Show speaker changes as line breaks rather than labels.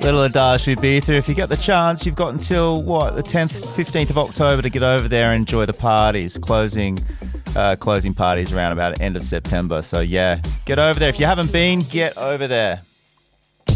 Little Adage Ibiza. If you get the chance, you've got until, the 10th, 15th of October to get over there and enjoy the parties. Closing parties around about end of September. So, yeah, get over there. If you haven't been, get over there.